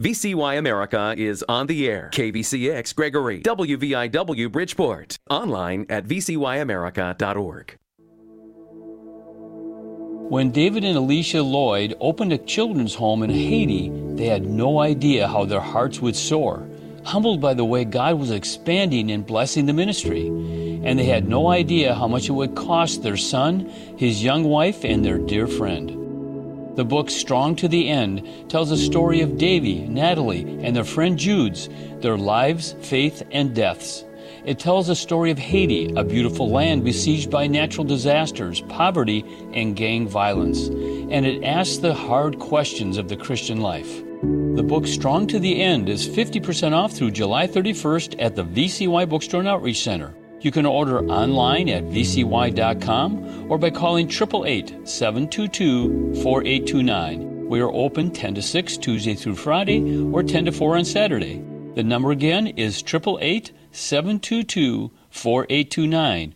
VCY America is on the air. KVCX Gregory, WVIW Bridgeport. Online at vcyamerica.org. When David and Alicia Lloyd opened a children's home in Haiti, they had no idea how their hearts would soar, humbled by the way God was expanding and blessing the ministry. And they had no idea how much it would cost their son, his young wife, and their dear friend. The book Strong to the End tells a story of Davy, Natalie, and their friend Jude's, their lives, faith, and deaths. It tells a story of Haiti, a beautiful land besieged by natural disasters, poverty, and gang violence. And it asks the hard questions of the Christian life. The book Strong to the End is 50% off through July 31st at the VCY Bookstore and Outreach Center. You can order online at vcy.com or by calling 888-722-4829. We are open 10 to 6 Tuesday through Friday or 10 to 4 on Saturday. The number again is 888-722-4829.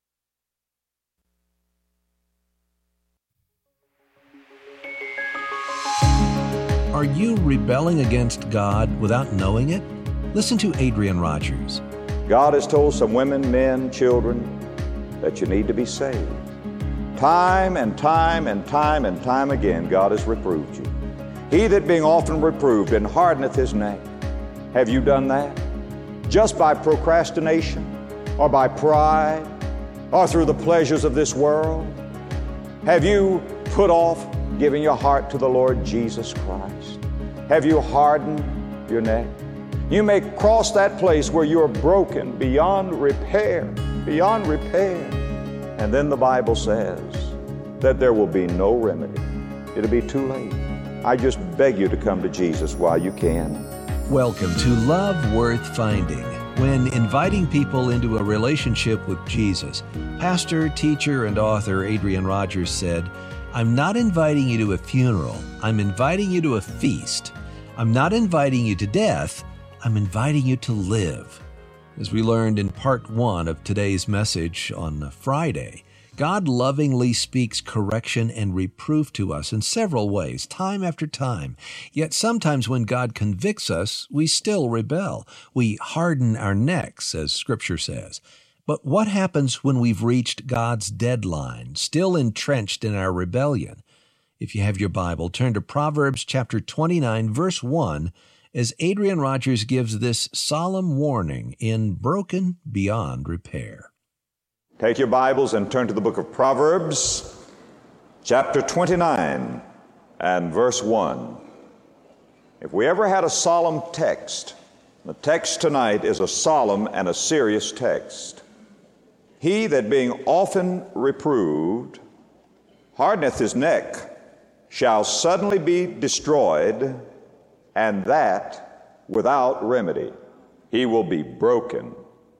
Are you rebelling against God without knowing it? Listen to Adrian Rogers. God has told some women, men, children that you need to be saved. Time and time and time and time again, God has reproved you. He that being often reproved and hardeneth his neck. Have you done that? Just by procrastination or by pride or through the pleasures of this world? Have you put off giving your heart to the Lord Jesus Christ? Have you hardened your neck? You may cross that place where you are broken beyond repair, beyond repair. And then the Bible says that there will be no remedy. It'll be too late. I just beg you to come to Jesus while you can. Welcome to Love Worth Finding. When inviting people into a relationship with Jesus, pastor, teacher, and author Adrian Rogers said, "I'm not inviting you to a funeral. I'm inviting you to a feast. I'm not inviting you to death. I'm inviting you to live." As we learned in part 1 of today's message on Friday, God lovingly speaks correction and reproof to us in several ways, time after time. Yet sometimes when God convicts us, we still rebel. We harden our necks, as Scripture says. But what happens when we've reached God's deadline, still entrenched in our rebellion? If you have your Bible, turn to Proverbs chapter 29, verse 1, as Adrian Rogers gives this solemn warning in Broken Beyond Repair. Take your Bibles and turn to the book of Proverbs, chapter 29 and verse 1. If we ever had a solemn text, the text tonight is a solemn and a serious text. He that being often reproved hardeneth his neck shall suddenly be destroyed, and that without remedy. He will be broken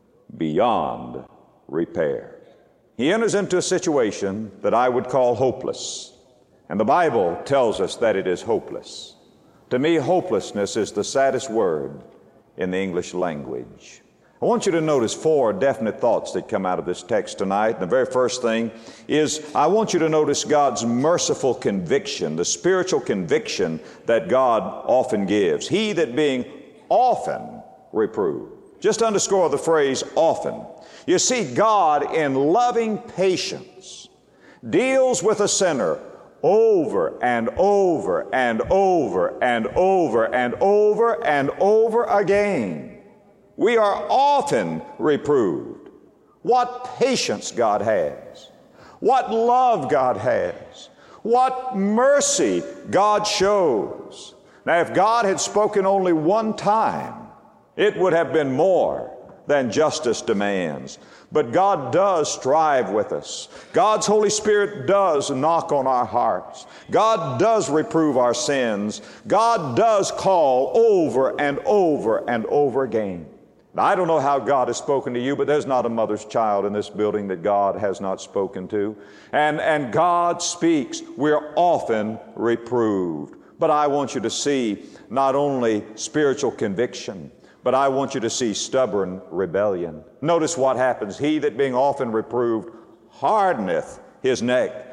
beyond repair. He enters into a situation that I would call hopeless. And the Bible tells us that it is hopeless. To me, hopelessness is the saddest word in the English language. I want you to notice 4 definite thoughts that come out of this text tonight. The very first thing is I want you to notice God's merciful conviction, the spiritual conviction that God often gives. He that being often reproved. Just underscore the phrase often. You see, God in loving patience deals with a sinner over and over and over and over and over and over again. We are often reproved. What patience God has. What love God has. What mercy God shows. Now, if God had spoken only one time, it would have been more than justice demands. But God does strive with us. God's Holy Spirit does knock on our hearts. God does reprove our sins. God does call over and over and over again. Now, I don't know how God has spoken to you, but there's not a mother's child in this building that God has not spoken to. And God speaks. We're often reproved. But I want you to see not only spiritual conviction, but I want you to see stubborn rebellion. Notice what happens. He that being often reproved hardeneth his neck.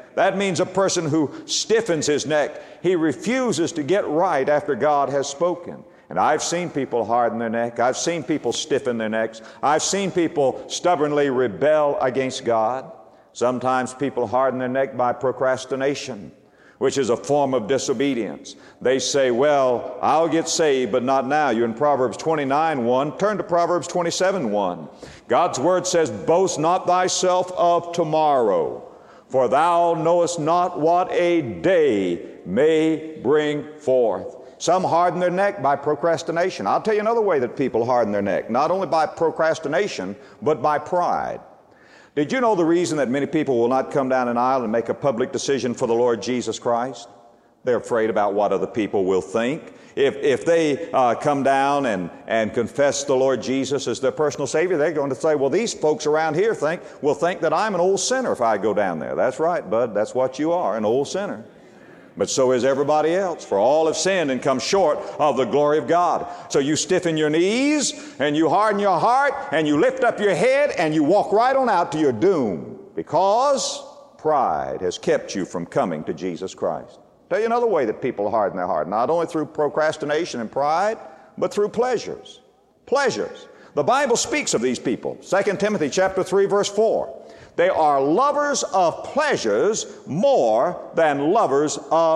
That means a person who stiffens his neck. He refuses to get right after God has spoken. And I've seen people harden their neck. I've seen people stiffen their necks. I've seen people stubbornly rebel against God. Sometimes people harden their neck by procrastination, which is a form of disobedience. They say, well, I'll get saved, but not now. You're in Proverbs 29:1. Turn to Proverbs 27:1. God's Word says, boast not thyself of tomorrow, for thou knowest not what a day may bring forth. Some harden their neck by procrastination. I'll tell you another way that people harden their neck, not only by procrastination, but by pride. Did you know the reason that many people will not come down an aisle and make a public decision for the Lord Jesus Christ? They're afraid about what other people will think. If they come down and confess the Lord Jesus as their personal Savior, they're going to say, well, these folks around here will think that I'm an old sinner if I go down there. That's right, bud. That's what you are, an old sinner. But so is everybody else. For all have sinned and come short of the glory of God. So you stiffen your knees and you harden your heart and you lift up your head and you walk right on out to your doom, because pride has kept you from coming to Jesus Christ. I'll tell you another way that people harden their heart, not only through procrastination and pride, but through pleasures. Pleasures. The Bible speaks of these people. 2 Timothy chapter 3, verse 4. They are lovers of pleasures more than lovers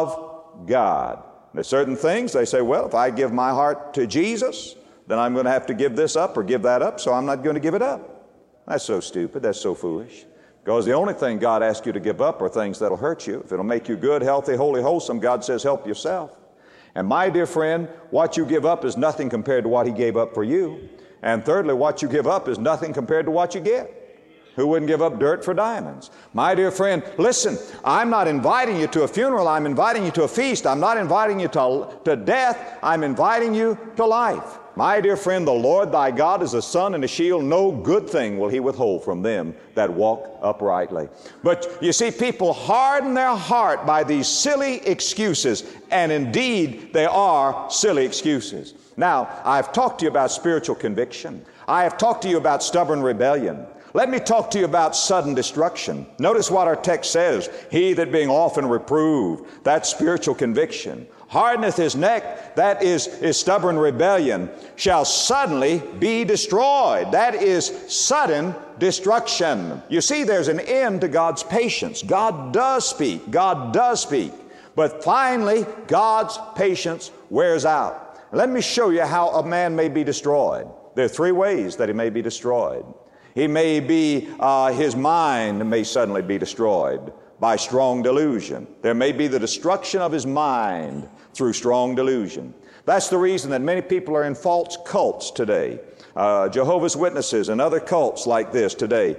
of God. There's certain things they say, well, if I give my heart to Jesus, then I'm going to have to give this up or give that up, so I'm not going to give it up. That's so stupid. That's so foolish. Because the only thing God asks you to give up are things that'll hurt you. If it'll make you good, healthy, holy, wholesome, God says help yourself. And my dear friend, what you give up is nothing compared to what He gave up for you. And thirdly, what you give up is nothing compared to what you get. Who wouldn't give up dirt for diamonds? My dear friend, listen, I'm not inviting you to a funeral. I'm inviting you to a feast. I'm not inviting you to death. I'm inviting you to life. My dear friend, the Lord thy God is a sun and a shield. No good thing will He withhold from them that walk uprightly. But you see, people harden their heart by these silly excuses. And indeed, they are silly excuses. Now, I've talked to you about spiritual conviction. I have talked to you about stubborn rebellion. Let me talk to you about sudden destruction. Notice what our text says. He that being often reproved, that's spiritual conviction, hardeneth his neck, that is stubborn rebellion, shall suddenly be destroyed. That is sudden destruction. You see, there's an end to God's patience. God does speak. God does speak. But finally, God's patience wears out. Let me show you how a man may be destroyed. There are three ways that he may be destroyed. He may be, his mind may suddenly be destroyed by strong delusion. There may be the destruction of his mind through strong delusion. That's the reason that many people are in false cults today. Jehovah's Witnesses and other cults like this today.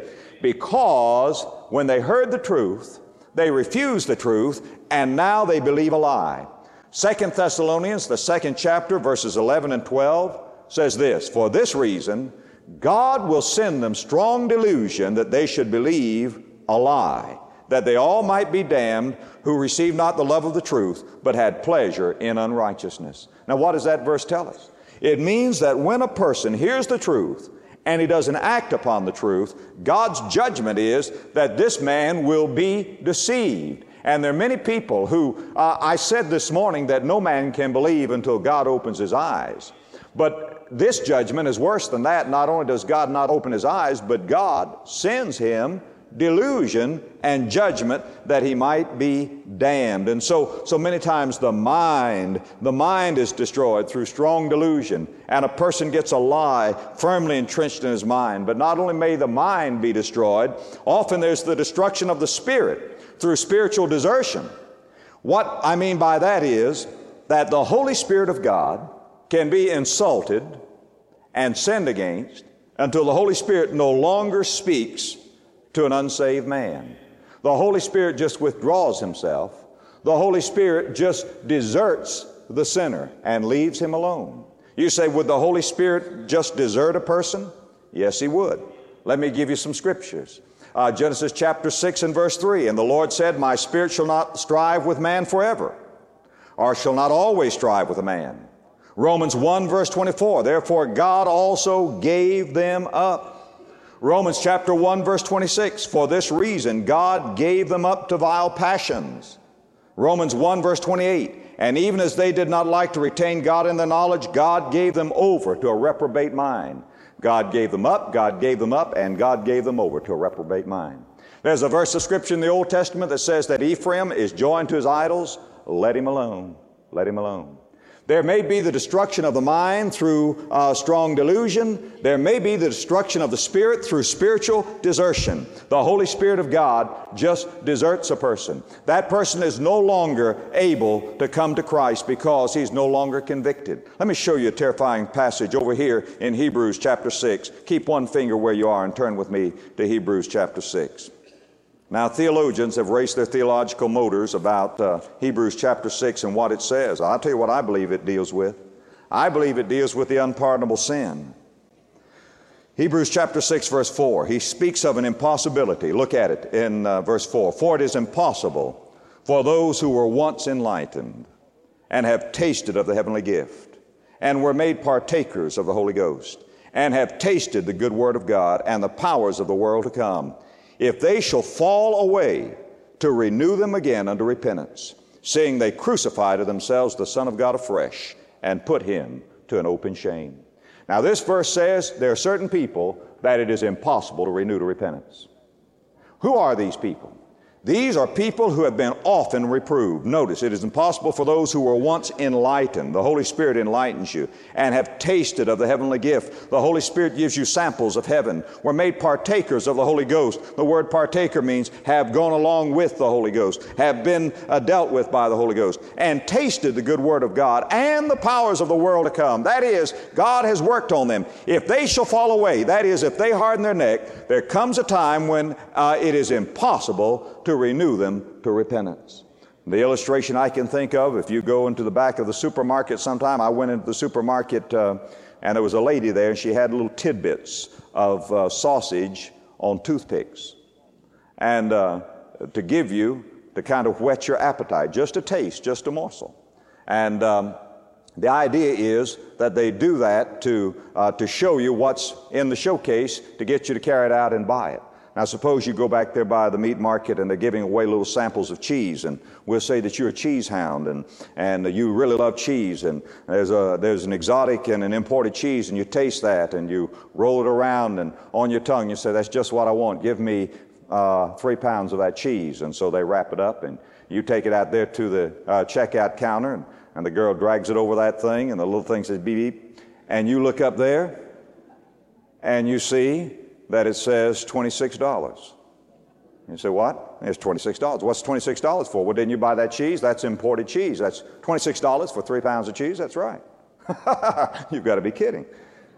Because when they heard the truth, they refused the truth, and now they believe a lie. 2 Thessalonians, the 2nd chapter, verses 11 and 12, says this, for this reason, God will send them strong delusion that they should believe a lie, that they all might be damned who received not the love of the truth, but had pleasure in unrighteousness. Now, what does that verse tell us? It means that when a person hears the truth and he doesn't act upon the truth, God's judgment is that this man will be deceived. And there are many people who, I said this morning that no man can believe until God opens his eyes. But this judgment is worse than that. Not only does God not open his eyes, but God sends him delusion and judgment that he might be damned. And so many times the mind is destroyed through strong delusion, and a person gets a lie firmly entrenched in his mind. But not only may the mind be destroyed, often there's the destruction of the spirit through spiritual desertion. What I mean by that is that the Holy Spirit of God can be insulted and sinned against until the Holy Spirit no longer speaks to an unsaved man. The Holy Spirit just withdraws himself. The Holy Spirit just deserts the sinner and leaves him alone. You say, would the Holy Spirit just desert a person? Yes, He would. Let me give you some scriptures. Genesis chapter 6 and verse 3, and the Lord said, my spirit shall not strive with man forever, or shall not always strive with a man. Romans 1 verse 24, therefore God also gave them up. Romans chapter 1, verse 26, for this reason God gave them up to vile passions. Romans 1, verse 28, and even as they did not like to retain God in their knowledge, God gave them over to a reprobate mind. God gave them up, and God gave them over to a reprobate mind. There's a verse of Scripture in the Old Testament that says that Ephraim is joined to his idols. Let him alone. Let him alone. There may be the destruction of the mind through strong delusion. There may be the destruction of the spirit through spiritual desertion. The Holy Spirit of God just deserts a person. That person is no longer able to come to Christ because he's no longer convicted. Let me show you a terrifying passage over here in Hebrews chapter 6. Keep one finger where you are and turn with me to Hebrews chapter 6. Now, theologians have raced their theological motors about Hebrews chapter 6 and what it says. I'll tell you what I believe it deals with. I believe it deals with the unpardonable sin. Hebrews chapter 6, verse 4, he speaks of an impossibility. Look at it in verse 4. For it is impossible for those who were once enlightened and have tasted of the heavenly gift and were made partakers of the Holy Ghost and have tasted the good word of God and the powers of the world to come, if they shall fall away, to renew them again unto repentance, seeing they crucify to themselves the Son of God afresh, and put him to an open shame. Now this verse says there are certain people that it is impossible to renew to repentance. Who are these people? These are people who have been often reproved. Notice, it is impossible for those who were once enlightened. The Holy Spirit enlightens you and have tasted of the heavenly gift. The Holy Spirit gives you samples of heaven. We're made partakers of the Holy Ghost. The word partaker means have gone along with the Holy Ghost, have been dealt with by the Holy Ghost, and tasted the good word of God and the powers of the world to come. That is, God has worked on them. If they shall fall away, that is, if they harden their neck, there comes a time when it is impossible to renew them to repentance. The illustration I can think of, if you go into the back of the supermarket sometime, I went into the supermarket and there was a lady there and she had little tidbits of sausage on toothpicks. And to give you, to kind of whet your appetite, just a taste, just a morsel. And the idea is that they do that to show you what's in the showcase to get you to carry it out and buy it. Now, suppose you go back there by the meat market and they're giving away little samples of cheese, and we'll say that you're a cheese hound and you really love cheese, and there's an exotic and an imported cheese, and you taste that and you roll it around and on your tongue you say, that's just what I want. Give me 3 pounds of that cheese. And so they wrap it up and you take it out there to the checkout counter, and the girl drags it over that thing and the little thing says beep beep, and you look up there and you see that it says $26. You say, what? It's $26. What's $26 for? Well, didn't you buy that cheese? That's imported cheese. That's $26 for 3 pounds of cheese? That's right. You've got to be kidding.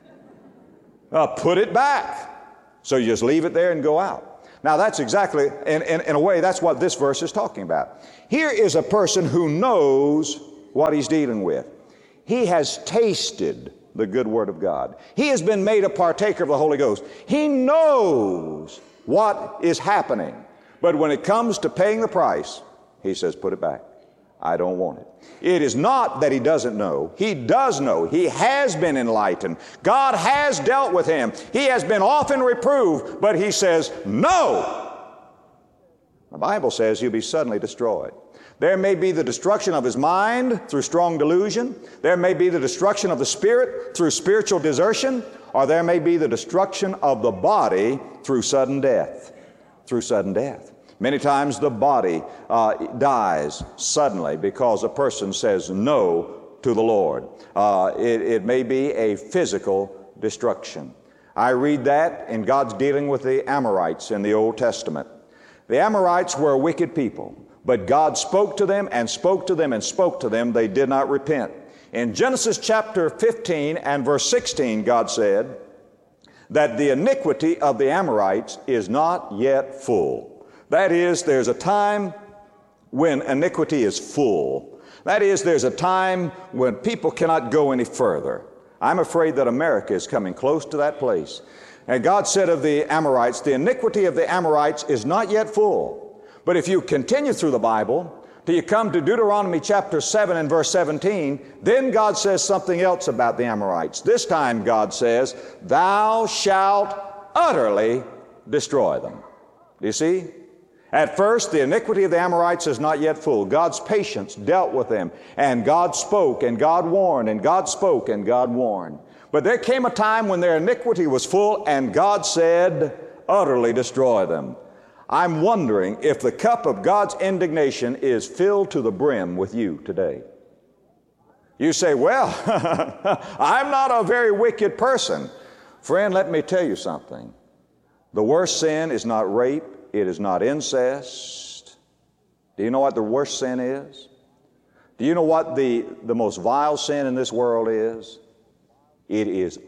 Put it back. So you just leave it there and go out. Now that's exactly, in a way, that's what this verse is talking about. Here is a person who knows what he's dealing with. He has tasted the good word of God. He has been made a partaker of the Holy Ghost. He knows what is happening. But when it comes to paying the price, he says, put it back. I don't want it. It is not that he doesn't know. He does know. He has been enlightened. God has dealt with him. He has been often reproved, but he says, no. The Bible says he'll be suddenly destroyed. There may be the destruction of his mind through strong delusion. There may be the destruction of the spirit through spiritual desertion. Or there may be the destruction of the body through sudden death. Through sudden death. Many times the body dies suddenly because a person says no to the Lord. It may be a physical destruction. I read that in God's dealing with the Amorites in the Old Testament. The Amorites were a wicked people. But God spoke to them and spoke to them and spoke to them. They did not repent. In Genesis chapter 15 and verse 16, God said that the iniquity of the Amorites is not yet full. That is, there's a time when iniquity is full. That is, there's a time when people cannot go any further. I'm afraid that America is coming close to that place. And God said of the Amorites, the iniquity of the Amorites is not yet full. But if you continue through the Bible till you come to Deuteronomy chapter 7 and verse 17, then God says something else about the Amorites. This time God says, thou shalt utterly destroy them. Do you see? At first, the iniquity of the Amorites is not yet full. God's patience dealt with them, and God spoke, and God warned, and God spoke, and God warned. But there came a time when their iniquity was full, and God said, utterly destroy them. I'm wondering if the cup of God's indignation is filled to the brim with you today. You say, well, I'm not a very wicked person. Friend, let me tell you something. The worst sin is not rape. It is not incest. Do you know what the worst sin is? Do you know what the most vile sin in this world is? It is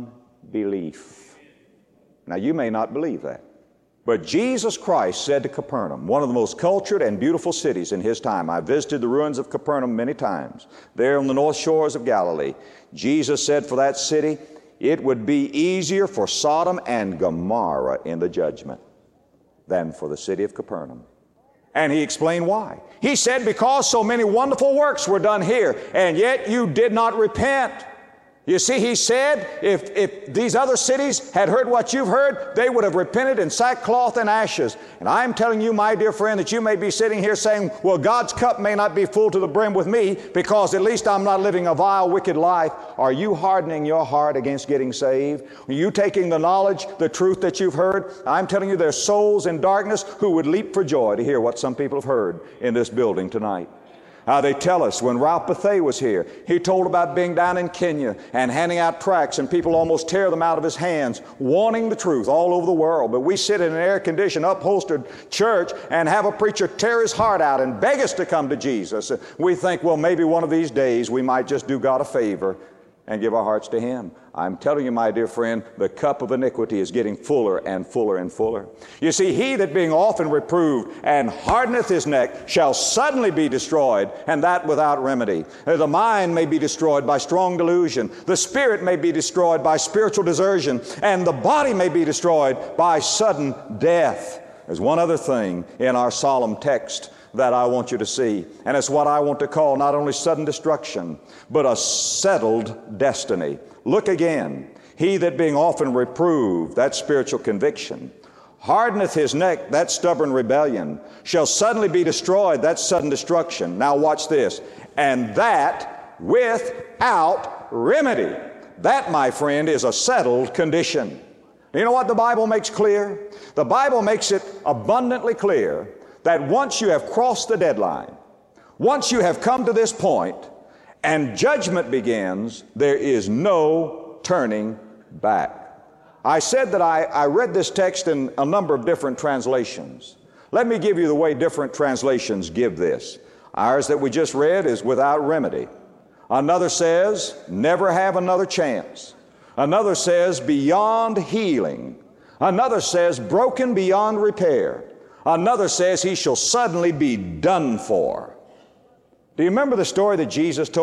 unbelief. Now, you may not believe that. But Jesus Christ said to Capernaum, one of the most cultured and beautiful cities in His time. I visited the ruins of Capernaum many times, there on the north shores of Galilee. Jesus said for that city, it would be easier for Sodom and Gomorrah in the judgment than for the city of Capernaum. And He explained why. He said, because so many wonderful works were done here, and yet you did not repent. You see, He said, if these other cities had heard what you've heard, they would have repented in sackcloth and ashes. And I'm telling you, my dear friend, that you may be sitting here saying, well, God's cup may not be full to the brim with me because at least I'm not living a vile, wicked life. Are you hardening your heart against getting saved? Are you taking the knowledge, the truth that you've heard? I'm telling you, there's souls in darkness who would leap for joy to hear what some people have heard in this building tonight. They tell us when Ralph Bethay was here, he told about being down in Kenya and handing out tracts, and people almost tear them out of his hands, wanting the truth all over the world. But we sit in an air-conditioned, upholstered church and have a preacher tear his heart out and beg us to come to Jesus. We think, well, maybe one of these days we might just do God a favor and give our hearts to Him. I'm telling you, my dear friend, the cup of iniquity is getting fuller and fuller and fuller. You see, he that being often reproved and hardeneth his neck shall suddenly be destroyed, and that without remedy. The mind may be destroyed by strong delusion. The spirit may be destroyed by spiritual desertion, and the body may be destroyed by sudden death. There's one other thing in our solemn text that I want you to see. And it's what I want to call not only sudden destruction, but a settled destiny. Look again. He that being often reproved, that's spiritual conviction, hardeneth his neck, that's stubborn rebellion, shall suddenly be destroyed, that's sudden destruction. Now watch this. And that without remedy. That, my friend, is a settled condition. You know what the Bible makes clear? The Bible makes it abundantly clear that once you have crossed the deadline, once you have come to this point and judgment begins, there is no turning back. I said that I read this text in a number of different translations. Let me give you the way different translations give this. Ours that we just read is without remedy. Another says, never have another chance. Another says, beyond healing. Another says, broken beyond repair. Another says he shall suddenly be done for. Do you remember the story that Jesus told?